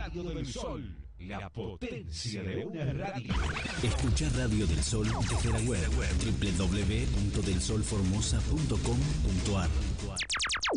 Radio del Sol, la potencia de una radio. Escuchá Radio del Sol desde la web www.delsolformosa.com.ar.